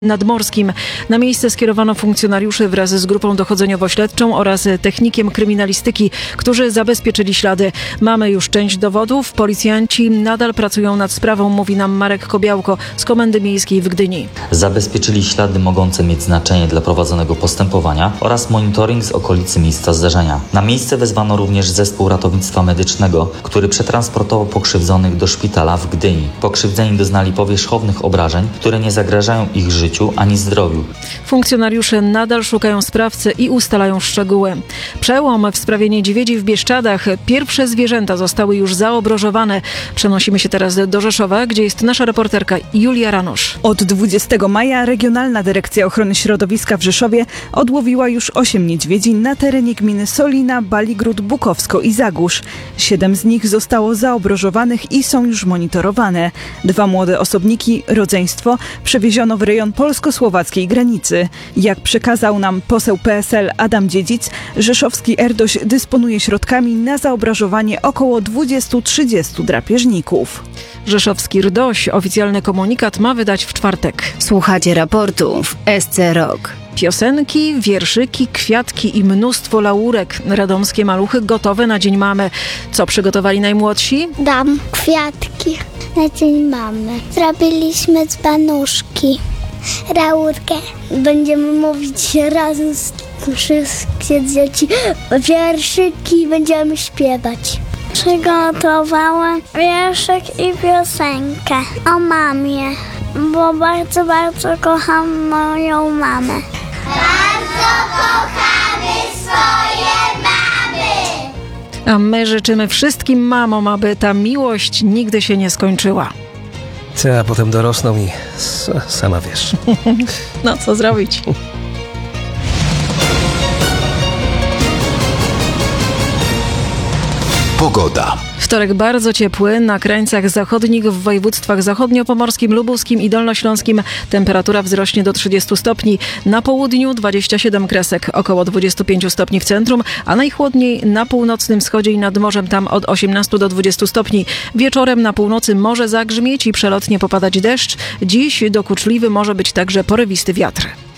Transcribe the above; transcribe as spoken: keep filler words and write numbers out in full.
Nadmorskim. Na miejsce skierowano funkcjonariuszy wraz z grupą dochodzeniowo-śledczą oraz technikiem kryminalistyki, którzy zabezpieczyli ślady. Mamy już część dowodów. Policjanci nadal pracują nad sprawą, mówi nam Marek Kobiałko z Komendy Miejskiej w Gdyni. Zabezpieczyli ślady mogące mieć znaczenie dla prowadzonego postępowania oraz monitoring z okolicy miejsca zdarzenia. Na miejsce wezwano również zespół ratownictwa medycznego, który przetransportował pokrzywdzonych do szpitala w Gdyni. Pokrzywdzeni doznali powierzchownych obrażeń, które nie zagrażają ich życiu ani zdrowiu. Funkcjonariusze nadal szukają sprawcy i ustalają szczegóły. Przełom w sprawie niedźwiedzi w Bieszczadach. Pierwsze zwierzęta zostały już zaobrożowane. Przenosimy się teraz do Rzeszowa, gdzie jest nasza reporterka Julia Ranosz. Od dwudziestego maja Regionalna Dyrekcja Ochrony Środowiska w Rzeszowie odłowiła już osiem niedźwiedzi na terenie gminy Solina, Baligród, Bukowsko i Zagórz. Siedem z nich zostało zaobrożowanych i są już monitorowane. Dwa młode osobniki, rodzeństwo, przewieziono w rejon polsko-słowackiej granicy. Jak przekazał nam poseł P S L Adam Dziedzic, rzeszowski Erdoś dysponuje środkami na zaobrażowanie około dwudziestu do trzydziestu drapieżników. Rzeszowski RDOŚ oficjalny komunikat ma wydać w czwartek. Słuchacie raportu w S C Rock. Piosenki, wierszyki, kwiatki i mnóstwo laurek. Radomskie maluchy gotowe na Dzień Mamy. Co przygotowali najmłodsi? Dam kwiatki na Dzień Mamy. Zrobiliśmy dzbanuszki, laurkę. Będziemy mówić razem z wszystkie dzieci wierszyki, będziemy śpiewać. Przygotowałam wierszyk i piosenkę o mamie, bo bardzo, bardzo kocham moją mamę. Bardzo kochamy swoje mamy. A my życzymy wszystkim mamom, aby ta miłość nigdy się nie skończyła. Ty, a potem dorosną i s- sama wiesz. No co zrobić? Pogoda. Wtorek bardzo ciepły, na krańcach zachodnich w województwach zachodniopomorskim, lubuskim i dolnośląskim temperatura wzrośnie do trzydziestu stopni, na południu dwadzieścia siedem kresek, około dwudziestu pięciu stopni w centrum, a najchłodniej na północnym wschodzie i nad morzem, tam od osiemnastu do dwudziestu stopni. Wieczorem na północy może zagrzmieć i przelotnie popadać deszcz, dziś dokuczliwy może być także porywisty wiatr.